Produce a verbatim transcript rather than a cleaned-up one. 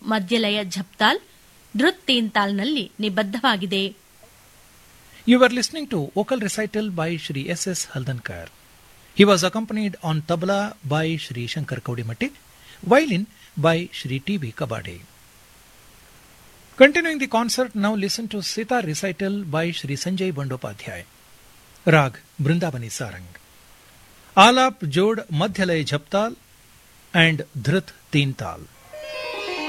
ಮಧ್ಯಲಯ ಝಪ್ತಾಲ್, ಧೃತ್ ತೀನ್ತಾಲ್ನಲ್ಲಿ ನಿಬದ್ಧವಾಗಿದೆ. You were listening to vocal recital by Shri S S Haldankar. He was accompanied on tabla by Shri Shankar Kaudimatti, violin by Shri T B Kabade. Continuing the concert, now listen to sitar recital by Shri Sanjay Bandopadhyay. Rag Brindavani Sarang. Alap Jod Madhyalay Jhaptal and Dhrit Teental.